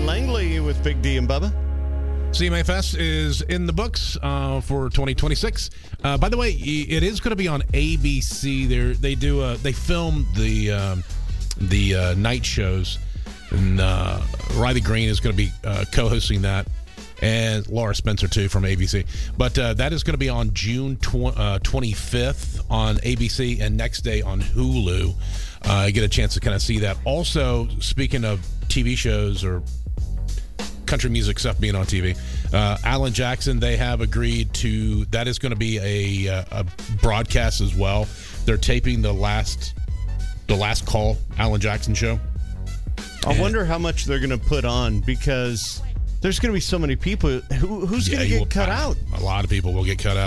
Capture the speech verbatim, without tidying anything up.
Langley with Big D and Bubba. C M A Fest is in the books uh, for twenty twenty-six. Uh, by the way, it is going to be on A B C. They they do a, they film the um, the uh, night shows, and uh, Riley Green is going to be uh, co-hosting that, and Laura Spencer too from A B C. But uh, that is going to be on June twenty-fifth on A B C, and next day on Hulu. Uh, you get a chance to kind of see that. Also, speaking of T V shows or country music stuff being on T V, uh, Alan Jackson, they have agreed to, that is going to be a, a broadcast as well. They're taping the last the last call Alan Jackson show. I and wonder how much they're going to put on, because there's going to be so many people. Who, who's yeah, going to get will, cut out? A lot of people will get cut out.